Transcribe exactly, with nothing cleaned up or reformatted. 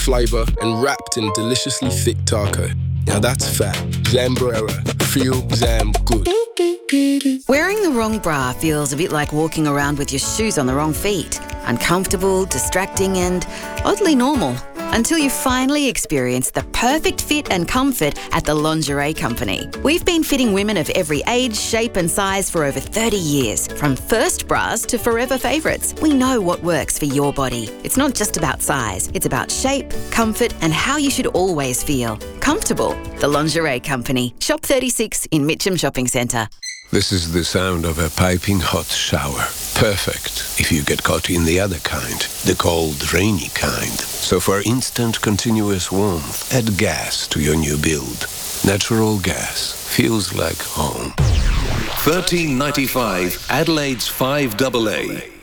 flavour and wrapped in deliciously thick taco. Now that's fat. Zambrera. Feel Zam good. Wearing the wrong bra feels a bit like walking around with your shoes on the wrong feet. Uncomfortable, distracting and oddly normal. Until you finally experience the perfect fit and comfort at the Lingerie Company. We've been fitting women of every age, shape and size for over thirty years. From first bras to forever favourites, we know what works for your body. It's not just about size, it's about shape, comfort and how you should always feel. Comfortable. The Lingerie Company. Shop thirty-six in Mitcham Shopping Centre. This is the sound of a piping hot shower. Perfect if you get caught in the other kind, the cold, rainy kind. So for instant, continuous warmth, add gas to your new build. Natural gas feels like home. thirteen ninety-five, Adelaide's five double A.